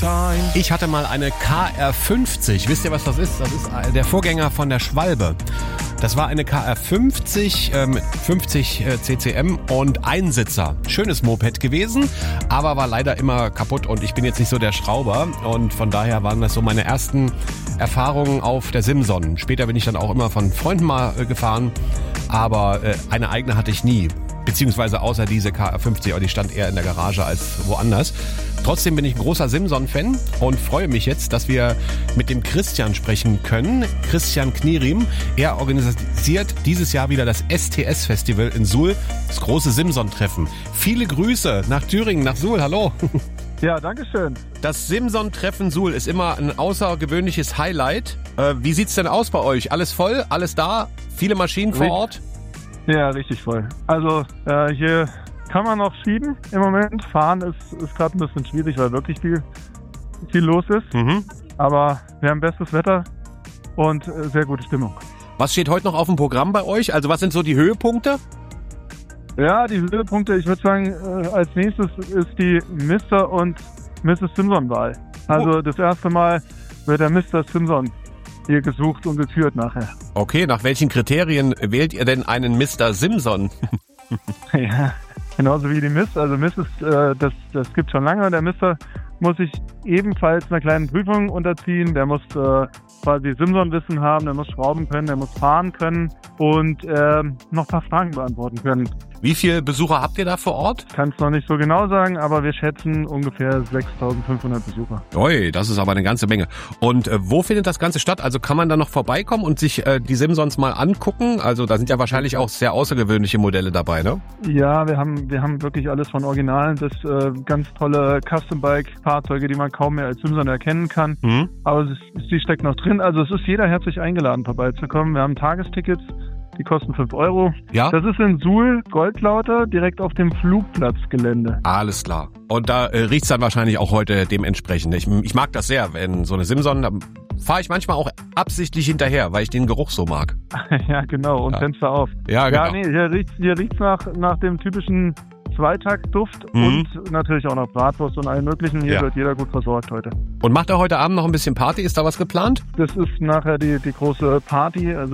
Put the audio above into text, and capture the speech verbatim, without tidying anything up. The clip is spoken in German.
Ich hatte mal eine K R fünfzig. Wisst ihr, was das ist? Das ist der Vorgänger von der Schwalbe. Das war eine K R fünfzig äh, mit fünfzig äh, C C M und Einsitzer. Schönes Moped gewesen, aber war leider immer kaputt und ich bin jetzt nicht so der Schrauber und von daher waren das so meine ersten Erfahrungen auf der Simson. Später bin ich dann auch immer von Freunden mal äh, gefahren, aber äh, eine eigene hatte ich nie. Beziehungsweise außer diese K R fünfzig, aber die stand eher in der Garage als woanders. Trotzdem bin ich ein großer Simson-Fan und freue mich jetzt, dass wir mit dem Christian sprechen können. Christian Knierim. Er organisiert dieses Jahr wieder das S T S-Festival in Suhl, das große Simson-Treffen. Viele Grüße nach Thüringen, nach Suhl. Hallo. Ja, danke schön. Das Simson-Treffen Suhl ist immer ein außergewöhnliches Highlight. Äh, wie sieht's denn aus bei euch? Alles voll? Alles da? Viele Maschinen vor Ort? Ja, richtig voll. Also äh, hier kann man noch schieben im Moment. Fahren ist, ist gerade ein bisschen schwierig, weil wirklich viel, viel los ist. Mhm. Aber wir haben bestes Wetter und äh, sehr gute Stimmung. Was steht heute noch auf dem Programm bei euch? Also was sind so die Höhepunkte? Ja, die Höhepunkte, ich würde sagen, äh, als nächstes ist die Mister und Misses Simson-Wahl. Also oh. Das erste Mal wird der Mister Simson hier gesucht und gekürt nachher. Okay, nach welchen Kriterien wählt ihr denn einen Mister Simson? Ja, genauso wie die Miss. Also Miss ist, äh, das, das gibt schon lange. Der Mister muss sich ebenfalls einer kleinen Prüfung unterziehen. Der muss äh, quasi Simson-Wissen haben, der muss schrauben können, der muss fahren können und äh, noch ein paar Fragen beantworten können. Wie viele Besucher habt ihr da vor Ort? Ich kann es noch nicht so genau sagen, aber wir schätzen ungefähr sechstausendfünfhundert Besucher. Ui, das ist aber eine ganze Menge. Und äh, wo findet das Ganze statt? Also kann man da noch vorbeikommen und sich äh, die Simsons mal angucken? Also da sind ja wahrscheinlich auch sehr außergewöhnliche Modelle dabei, ne? Ja, wir haben wir haben wirklich alles von Originalen bis äh, ganz tolle Custom-Bike-Fahrzeuge, die man kaum mehr als Simson erkennen kann. Mhm. Aber es, sie steckt noch drin. Also es ist jeder herzlich eingeladen, vorbeizukommen. Wir haben Tagestickets. Die kosten fünf Euro. Ja? Das ist in Suhl, Goldlauter, direkt auf dem Flugplatzgelände. Alles klar. Und da äh, riecht's dann wahrscheinlich auch heute dementsprechend. Ich, ich mag das sehr, wenn so eine Simson, da fahre ich manchmal auch absichtlich hinterher, weil ich den Geruch so mag. Ja, genau. Und ja. Fenster auf. Ja, genau. Ja, nee, hier riecht's, hier riecht's nach, nach dem typischen Zweitaktduft mhm. und natürlich auch noch Bratwurst und allem möglichen. Hier ja. wird jeder gut versorgt heute. Und macht er heute Abend noch ein bisschen Party? Ist da was geplant? Das ist nachher die, die große Party. Also